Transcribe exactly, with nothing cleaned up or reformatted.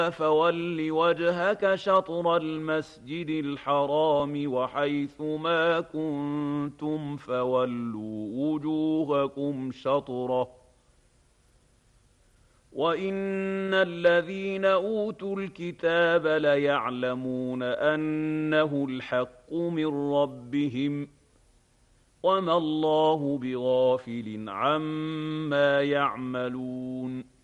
فول وجهك شطر المسجد الحرام وحيث ما كنتم فولوا وجوهكم شطره وإن الذين أوتوا الكتاب ليعلمون أنه الحق من ربهم وما الله بغافل عما يعملون